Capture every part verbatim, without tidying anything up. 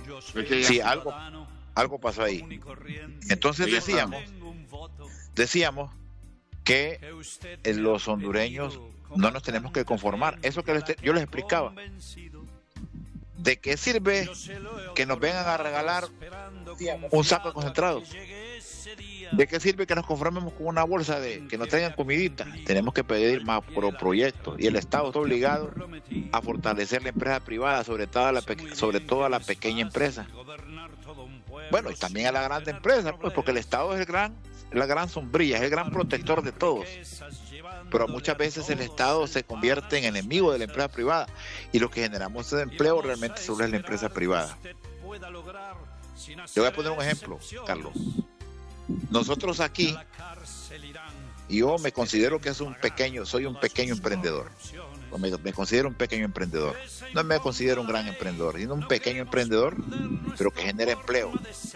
Sí, algo, algo pasó ahí. Entonces decíamos, decíamos que los hondureños no nos tenemos que conformar. Eso que les, yo les explicaba. ¿De qué sirve que nos vengan a regalar un saco de concentrados? ¿De qué sirve que nos conformemos con una bolsa de que nos traigan comidita? Tenemos que pedir más pro proyectos y el Estado está obligado a fortalecer la empresa privada, sobre todo la sobre todo a la pequeña empresa. Bueno, y también a la gran empresa, pues, porque el Estado es el gran la gran sombrilla, es el gran protector de todos. Pero muchas veces el Estado se convierte en enemigo de la empresa privada y lo que generamos ese empleo realmente solo es la empresa privada. Te voy a poner un ejemplo, Carlos. Nosotros aquí, yo me considero que es un pequeño, soy un pequeño emprendedor. Me, me considero un pequeño emprendedor. No me considero un gran emprendedor, sino un pequeño emprendedor, pero que genera empleo.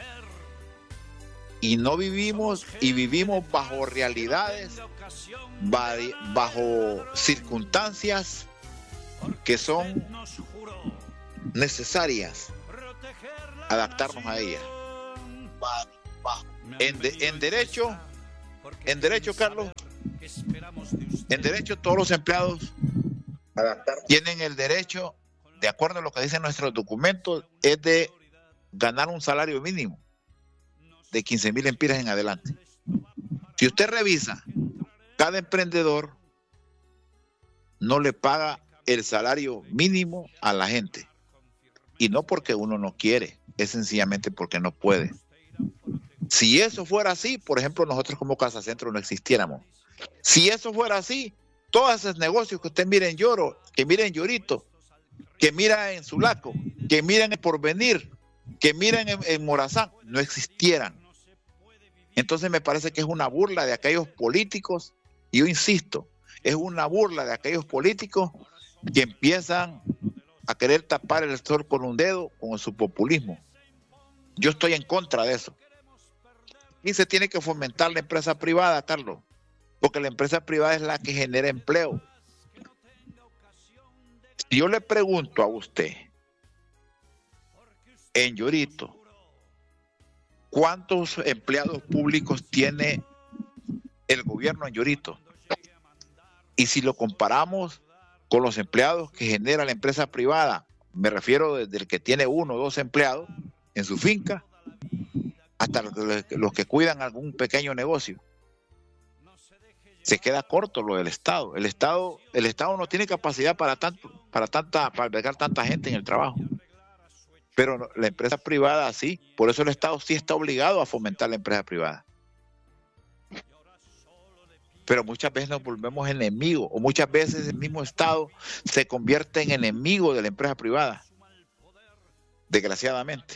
Y no vivimos, y vivimos bajo realidades, bajo circunstancias que son necesarias adaptarnos a ellas. En, de, en derecho, en derecho, Carlos, en derecho todos los empleados tienen el derecho, de acuerdo a lo que dicen nuestros documentos, es de ganar un salario mínimo de quince mil empiras en adelante. Si usted revisa, cada emprendedor no le paga el salario mínimo a la gente. Y no porque uno no quiere, es sencillamente porque no puede. Si eso fuera así, por ejemplo, nosotros como Casa Centro no existiéramos. Si eso fuera así, todos esos negocios que usted mira en Lloro, que mira en Llorito, que mira en Sulaco, que mira en El Porvenir, que miran en, en Morazán, no existieran. Entonces me parece que es una burla de aquellos políticos, y yo insisto, es una burla de aquellos políticos que empiezan a querer tapar el sol con un dedo con su populismo. Yo estoy en contra de eso. Y se tiene que fomentar la empresa privada, Carlos, porque la empresa privada es la que genera empleo. Si yo le pregunto a usted, en Llorito, ¿cuántos empleados públicos tiene el gobierno en Llorito? Y si lo comparamos con los empleados que genera la empresa privada, me refiero desde el que tiene uno o dos empleados en su finca, hasta los que cuidan algún pequeño negocio, se queda corto lo del Estado. El Estado, el Estado no tiene capacidad para tanto, para tanta, para albergar tanta gente en el trabajo. Pero la empresa privada sí, por eso el Estado sí está obligado a fomentar la empresa privada. Pero muchas veces nos volvemos enemigos, o muchas veces el mismo Estado se convierte en enemigo de la empresa privada, desgraciadamente.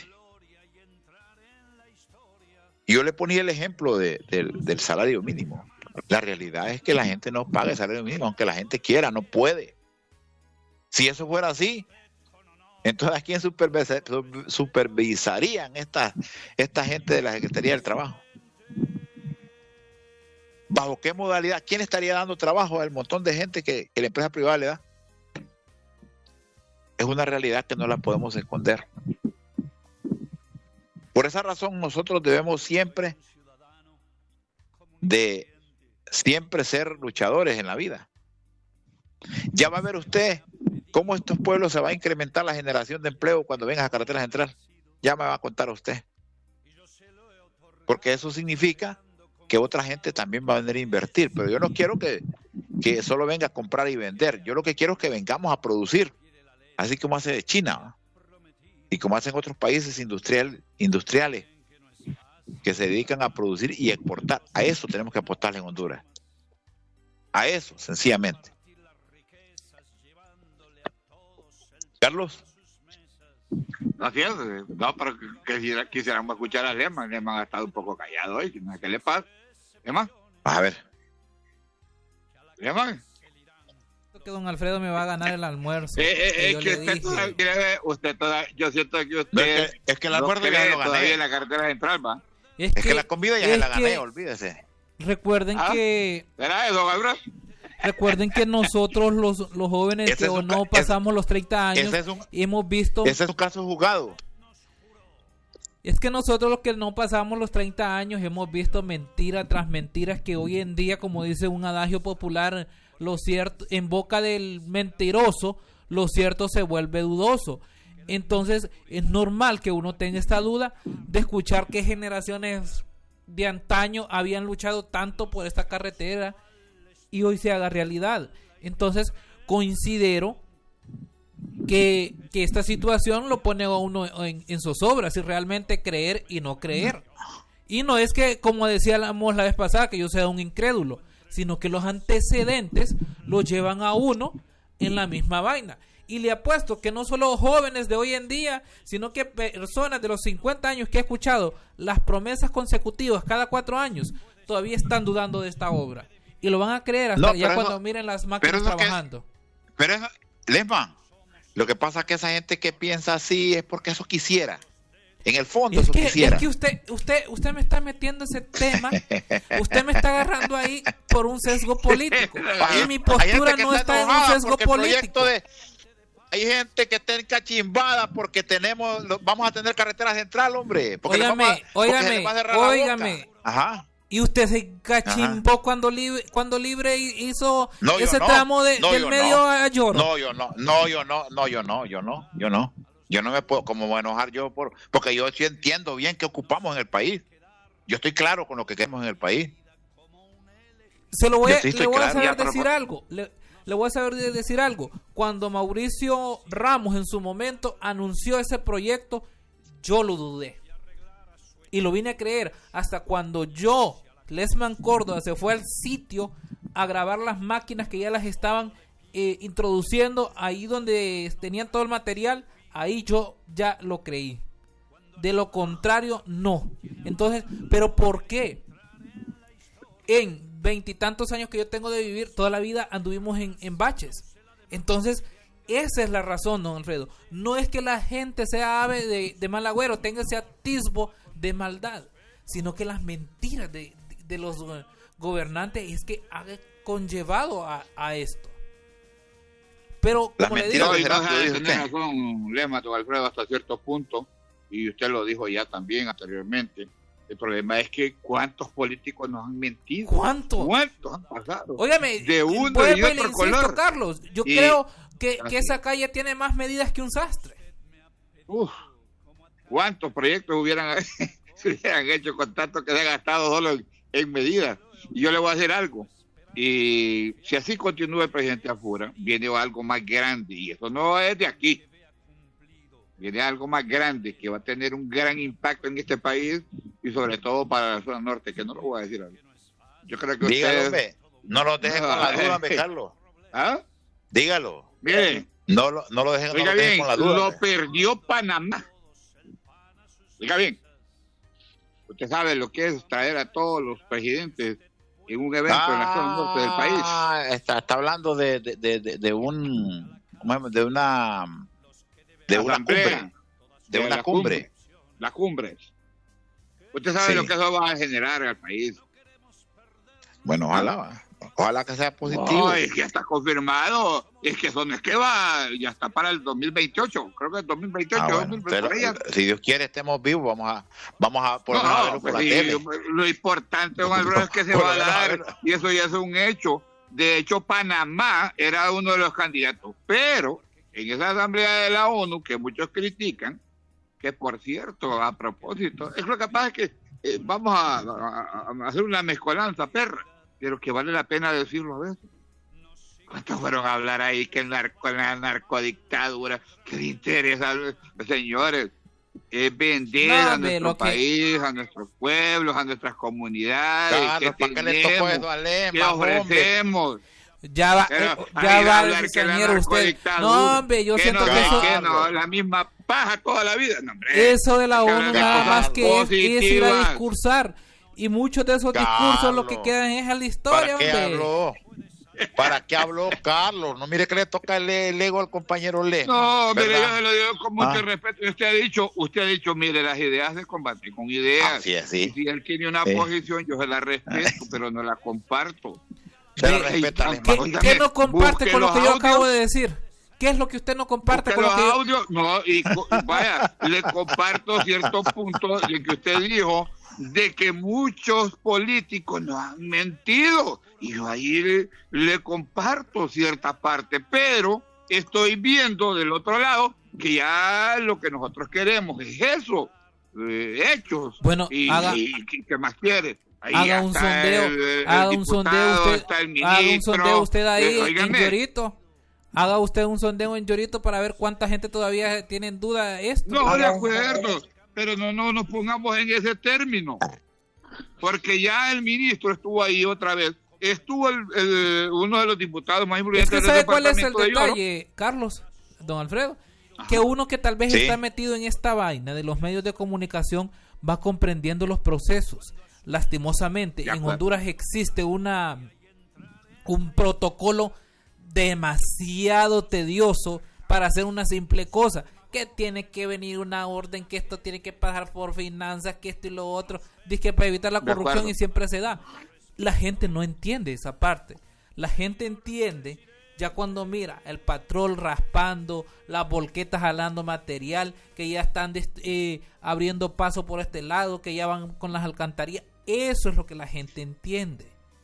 Yo le ponía el ejemplo de, de, del salario mínimo. La realidad es que la gente no paga el salario mínimo, aunque la gente quiera, no puede. Si eso fuera así, entonces ¿a quién supervisa, supervisarían esta, esta gente de la Secretaría del Trabajo? ¿Bajo qué modalidad? ¿Quién estaría dando trabajo al montón de gente que, que la empresa privada le da? Es una realidad que no la podemos esconder. Por esa razón nosotros debemos siempre de siempre ser luchadores en la vida. Ya va a ver usted cómo estos pueblos se va a incrementar la generación de empleo cuando venga a Carretera Central. Ya me va a contar usted. Porque eso significa que otra gente también va a venir a invertir. Pero yo no quiero que, que solo venga a comprar y vender. Yo lo que quiero es que vengamos a producir. Así como hace China, ¿no? Y como hacen otros países industrial, industriales que se dedican a producir y exportar. A eso tenemos que apostarle en Honduras. A eso, sencillamente. Carlos. No es cierto, no, pero que quisiéramos escuchar a Lehmann. Lehmann ha estado un poco callado hoy. No sé qué le pasa. Lehmann. A ver. Lehmann. Que don Alfredo me va a ganar el almuerzo. Eh, eh, que es yo que le usted dije. todavía cree, usted todavía, yo siento que usted No, es, que, es que el almuerzo no ya cree lo gané. todavía en la carretera central, va. Es, Es que la comida ya es se la gané, que olvídese. Recuerden ¿Ah? que ¿Será eso, Gabriel? recuerden que nosotros los, los jóvenes Ese que es o un no ca- pasamos los treinta años ese es un- hemos visto Ese es un caso jugado. Es que nosotros los que no pasamos los treinta años hemos visto mentira tras mentiras que hoy en día, como dice un adagio popular, lo cierto, en boca del mentiroso, lo cierto se vuelve dudoso. Entonces es normal que uno tenga esta duda de escuchar que generaciones de antaño habían luchado tanto por esta carretera y hoy se haga realidad. Entonces considero que, que esta situación lo pone a uno en, en zozobra, si realmente creer y no creer. Y no es que, como decíamos la vez pasada, que yo sea un incrédulo, sino que los antecedentes lo llevan a uno en la misma vaina. Y le apuesto que no solo jóvenes de hoy en día, sino que personas de los cincuenta años que he escuchado las promesas consecutivas cada cuatro años, todavía están dudando de esta obra. Y lo van a creer hasta no, ya cuando eso, miren las máquinas pero trabajando. Que, pero eso, Lesman, lo que pasa es que esa gente que piensa así es porque eso quisiera. En el fondo, es eso que, quisiera. Es que usted, usted, usted me está metiendo ese tema, usted me está agarrando ahí por un sesgo político. Y mi postura no está en un sesgo político. De, hay gente que está encachimbada porque tenemos, vamos a tener carretera central, hombre. Óigame, óigame, óigame. Ajá. Y usted se cachimbó Ajá. cuando libre, cuando libre hizo no, ese no. tramo de, no, del medio no. a Lloro. No, yo no, no, yo no, no, yo no, yo no, yo no. Yo no me puedo, como voy a enojar yo por, porque yo sí entiendo bien qué ocupamos en el país. Yo estoy claro con lo que queremos en el país. Se lo voy a, sí le voy claro, a saber ya, decir pero... algo. Le, le voy a saber decir algo. Cuando Mauricio Ramos en su momento anunció ese proyecto, yo lo dudé. Y lo vine a creer hasta cuando yo, Lesman Córdoba, se fue al sitio a grabar las máquinas que ya las estaban eh, introduciendo ahí donde tenían todo el material. Ahí yo ya lo creí. De lo contrario, no. Entonces, ¿pero por qué? En veintitantos años que yo tengo de vivir, toda la vida anduvimos en, en baches. Entonces, esa es la razón, don Alfredo. No es que la gente sea ave de, de mal agüero, tenga ese atisbo de maldad, sino que las mentiras de, de, de los gobernantes es que ha conllevado a, a esto. Pero como le digo, no, y no deja de tener razón, Lema, don Alfredo, hasta cierto punto, y usted lo dijo ya también anteriormente. El problema es que cuántos políticos nos han mentido. ¿Cuántos? ¿Cuántos han pasado? Óigame, de uno y otro insisto, color. Carlos, yo y, creo que, que esa calle tiene más medidas que un sastre. Uf, ¿cuántos proyectos hubieran, se hubieran hecho con tanto que se ha gastado solo en, en medidas? Y yo le voy a decir algo. Y si así continúa el presidente afuera, viene algo más grande, y eso no es de aquí. Viene algo más grande que va a tener un gran impacto en este país y sobre todo para la zona norte, que no lo voy a decir ahora. Yo creo que Dígalo, ustedes... no lo dejen con la duda, me Carlos. ¿Ah? Dígalo. Mire, no lo, no lo dejen, no lo dejen bien, con la duda. Lo me. perdió Panamá. Diga bien. Usted sabe lo que es traer a todos los presidentes en un evento ah, en la zona norte del país. Está, está hablando de, de, de, de, de un... de una... de una cumbre, de, de una cumbre. cumbre. La cumbre. Usted sabe sí. lo que eso va a generar al país. Bueno, ojalá, ojalá que sea positivo. No, es que ya está confirmado. Es que eso no es que va, ya está para el dos mil veintiocho. Creo que el dos mil veintiocho. Ah, bueno, dos mil veintiocho pero, si Dios quiere, estemos vivos, vamos a, vamos a por no, no, verlo por pues la sí, tele. Lo importante, don Alfredo, es que se va a dar, y eso ya es un hecho. De hecho, Panamá era uno de los candidatos, pero en esa asamblea de la ONU, que muchos critican, que por cierto, a propósito, es lo que pasa es que eh, vamos a, a, a hacer una mezcolanza, perra, pero que vale la pena decirlo a veces. ¿Cuántos fueron a hablar ahí que en narco, la narcodictadura, que le interesa a los señores? Es vender no, a nuestro país, que... a nuestros pueblos, a nuestras comunidades. Claro, ¿para qué le tocó eso a Lema? ¿Qué ofrecemos? Hombre. Ya va, eh, ya va el ingeniero usted. No, hombre, yo siento no, que eso... Que no, la misma paja toda la vida. No, hombre. Eso de la ONU nada más que es, es ir a discursar. Y muchos de esos Carlos, discursos lo que quedan es a la historia, ¿para qué hombre? Habló? ¿Para qué habló Carlos? No mire que le toca el, el ego al compañero Lema. No, mire, yo se lo digo con mucho ah. respeto. Usted ha dicho, usted ha dicho, mire, las ideas se combaten con ideas. Así es, sí. Si él tiene una sí. posición, yo se la respeto, pero no la comparto. ¿Qué, ¿qué, ¿Qué no comparte con lo que yo acabo de decir? ¿Qué es lo que usted no comparte Porque con los lo que yo... audios, no, y vaya, le comparto ciertos puntos de que usted dijo de que muchos políticos nos han mentido, y yo ahí le, le comparto cierta parte, pero estoy viendo del otro lado que ya lo que nosotros queremos es eso, eh, hechos. Bueno, y, haga, y ¿qué más quiere? Ahí haga un sondeo, el, el haga un diputado, sondeo usted, está el ministro, haga un sondeo usted ahí eh, en Llorito. Haga usted un sondeo en Llorito para ver cuánta gente todavía tiene en duda esto. No, de acuerdo, pero no, no nos pongamos en ese término, porque ya el ministro estuvo ahí otra vez, estuvo el, el, uno de los diputados más influyentes es que del ¿sabe cuál es el departamento de detalle, Lloro? Carlos, don Alfredo? Ajá. Que uno que tal vez Sí. está metido en esta vaina de los medios de comunicación va comprendiendo los procesos. Lastimosamente, De en acuerdo. Honduras existe una un protocolo demasiado tedioso para hacer una simple cosa, que tiene que venir una orden, que esto tiene que pasar por finanzas, que esto y lo otro, dice que para evitar la De corrupción acuerdo. y siempre se da. La gente no entiende esa parte. La gente entiende ya cuando mira el patrón raspando, las volquetas jalando material, que ya están eh, abriendo paso por este lado, que ya van con las alcantarillas. Eso es lo que la gente entiende.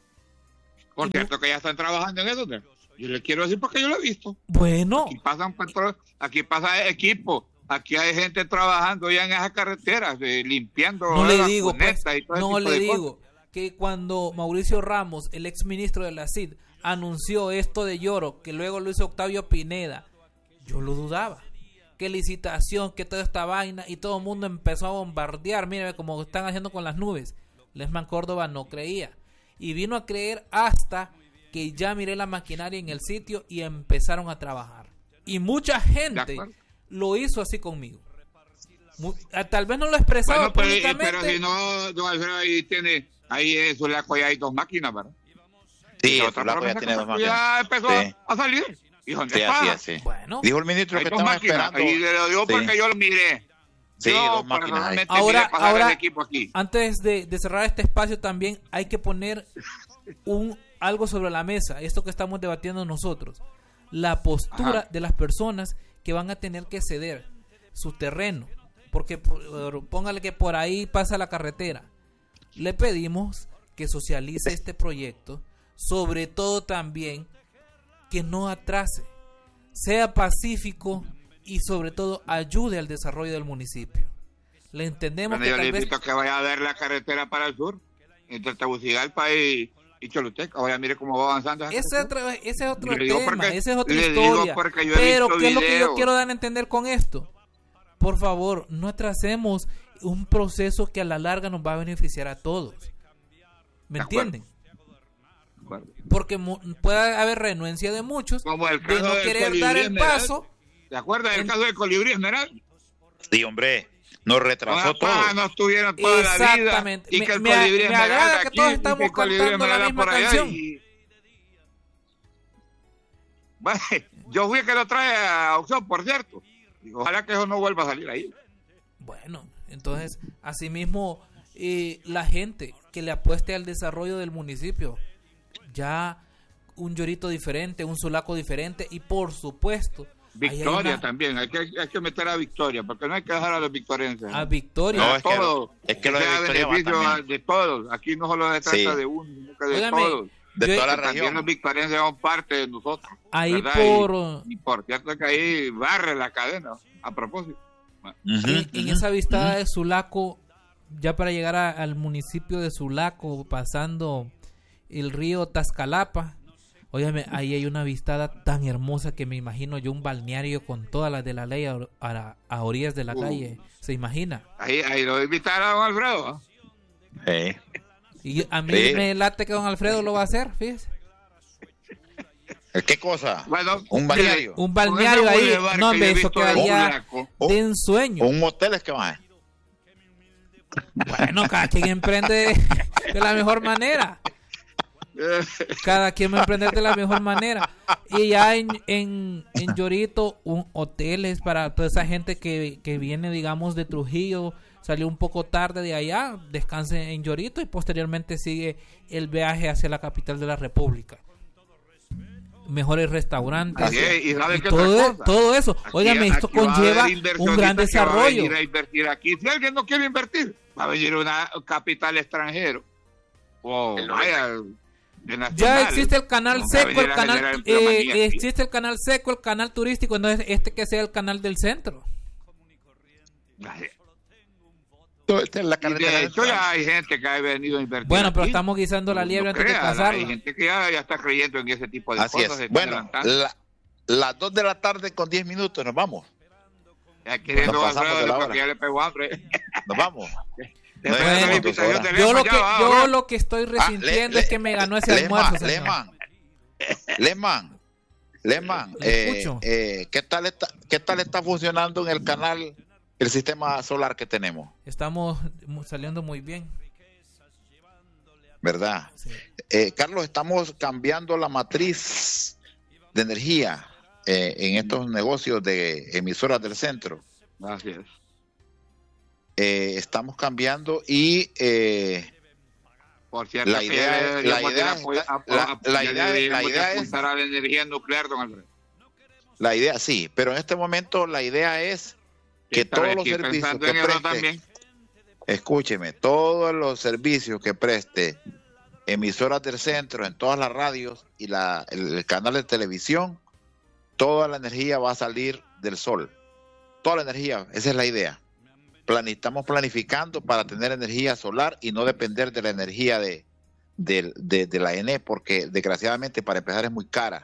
Por Y cierto que ya están trabajando en eso, ¿no? Yo le quiero decir porque yo lo he visto. Bueno, Aquí pasan patrón, aquí pasa equipo, aquí hay gente trabajando ya en esas carreteras, eh, limpiando. no le las digo, pues, cunetas y todo ese no tipo le de digo que cuando Mauricio Ramos, el ex ministro de la C I D, anunció esto de Lloro, que luego lo hizo Octavio Pineda, yo lo dudaba. Que licitación, que toda esta vaina, y todo el mundo empezó a bombardear, mire como están haciendo con las nubes. Lesman Córdoba no creía, y vino a creer hasta que ya miré la maquinaria en el sitio y empezaron a trabajar. Y mucha gente lo hizo así conmigo. Mu- Tal vez no lo expresaba Bueno, pero, públicamente. pero si no, don Alfredo, ahí tiene, ahí en Sulaco ya hay dos máquinas, ¿verdad? Sí, Y el otra Sulaco ya promesa tiene que dos ya máquinas. empezó Sí. a, a salir. ¿Y dónde Sí, está? así es, sí. Bueno, Dijo el ministro Hay que dos estaban máquinas, esperando. y le lo digo Sí. porque yo lo miré. Sí, yo dos máquinas hay. personalmente Ahora- miré pasar ahora- el equipo aquí. antes de, de cerrar este espacio también hay que poner un algo sobre la mesa, esto que estamos debatiendo nosotros, la postura Ajá. de las personas que van a tener que ceder su terreno, porque por- póngale que por ahí pasa la carretera. Le pedimos que socialice este proyecto, sobre todo también que no atrase, sea pacífico y sobre todo ayude al desarrollo del municipio. Le entendemos Bueno, que yo tal le vez invito a que vaya a ver la carretera para el sur, entre Tegucigalpa y, y Choluteca. Ahora mire cómo va avanzando. esa ese, carretera. otro, ese es otro Le digo tema, porque- esa es otra le digo historia. porque yo he Pero visto ¿qué es lo que yo videos. quiero dar a entender con esto? Por favor, no atrasemos un proceso que a la larga nos va a beneficiar a todos. ¿Me De acuerdo. entienden? Bueno, Porque mu- puede haber renuencia de muchos como el de caso no del querer Colibrí dar el Esmeralda. paso. ¿Te acuerdas del En- caso del Colibrí Esmeralda? Sí, hombre, nos retrasó Una todo. paja no estuvieron toda la vida. Exactamente. Y Me- que el me- Colibrí me Esmeralda agrada que aquí, todos y estamos que el Colibrí cantando la Esmeralda misma por allá, canción. y- Bueno, yo fui el que lo trae a opción, por cierto. Y ojalá que eso no vuelva a salir ahí. Bueno, entonces, asimismo, eh, la gente que le apueste al desarrollo del municipio, ya un Llorito diferente, un Sulaco diferente, y por supuesto, ahí hay Victoria una- también, hay que, hay que meter a Victoria, porque no hay que dejar a los victorienses. a Victoria. No, A es que- todos, es que lo de sea Victoria va beneficio también. de todos. Aquí no solo se trata Sí. de uno, sino que de Óigame, todos. De yo- toda la Que también los región. victorienses son parte de nosotros. ahí ¿verdad? por Y, y por cierto que ahí barre la cadena, a propósito. Ujú, en, en ujú, esa vistada ujú. de Sulaco, ya para llegar a- al municipio de Sulaco, pasando el río Tascalapa, óyame, ahí hay una vistada tan hermosa que me imagino yo un balneario con todas las de la ley a, a- a orillas de la Uh. calle, ¿se imagina? Ahí, ahí lo invitaron a don Alfredo. ¿no? Sí. Y a mí Sí. me late que don Alfredo lo va a hacer, fíjese. ¿Qué cosa? Bueno, Un balneario. Un balneario con ese ahí, bulevar no, que yo he hombre, eso visto de quedaría Sulaco, Oh. de ensueño. Un motel es que va. Bueno, cada quien emprende de la mejor manera. eh, Cada quien va a emprender de la mejor manera. Y ya en, en, en Llorito, un hoteles para toda esa gente que, que viene, digamos, de Trujillo, salió un poco tarde de allá, descanse en Llorito y posteriormente sigue el viaje hacia la capital de la República. mejores restaurantes. Así es, y ¿sabe y qué todo, otra cosa? todo eso. Aquí- Óigame, esto aquí va a conlleva haber un gran inversionistas que va a desarrollo. venir a invertir aquí. Si alguien no quiere invertir, va a venir una capital extranjero. O vaya, de Ya nacional. existe el canal Va a seco, venir el a canal generar eh, empleomanía aquí. existe el canal seco, el canal turístico, entonces este que sea el canal del centro. Esta es la Y carretera de del hecho ya Trans. hay gente que ha venido a invertir. Bueno, pero aquí. estamos guisando la No liebre antes de crea, cazarla. Hay gente que ya, ya está creyendo en ese tipo de Así cosas. es. se está Bueno, adelantando. la- las dos de la tarde con diez minutos, nos vamos. Ya queriendo nos pasamos Alfredo, de la porque hora. ya le pegó hambre. Nos vamos. Después Bueno, de la dos invitación horas. de Yo Lema, lo ya que va, yo ahora. lo que estoy Ah, resintiendo le- es que me ganó ese Lehman, almuerzo, señor. Lehman, Lehman, Lehman, Le eh, escucho. eh, ¿qué tal está, qué tal está funcionando en el canal el sistema solar que tenemos? Estamos mu- saliendo muy bien. ¿Verdad? Sí. Eh, Carlos, estamos cambiando la matriz de energía eh, en estos negocios de emisoras del centro. Así es. Eh, estamos cambiando y eh, Por cierto, La que idea ya es- deberíamos la idea de es- apoyar- ap- la- ap- la ya idea- deberíamos la de idea es- apuntar a la energía nuclear, don Alfredo. la idea sí, pero en este momento la idea es que Esta todos vez los estoy servicios pensando que en eso preste, también. escúcheme, todos los servicios que preste emisoras del centro en todas las radios y la, el, el canal de televisión, toda la energía va a salir del sol. Toda la energía, esa es la idea. Plan- estamos planificando para tener energía solar y no depender de la energía de, de, de, de la E N E, porque desgraciadamente para empezar es muy cara.